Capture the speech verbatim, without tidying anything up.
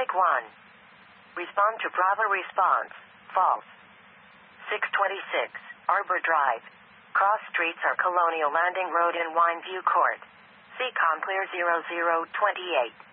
Atlantic one. Respond to Bravo response. False. six twenty-six, Arbor Drive. Cross streets are Colonial Landing Road and Wineview Court. C COM clear zero zero two eight.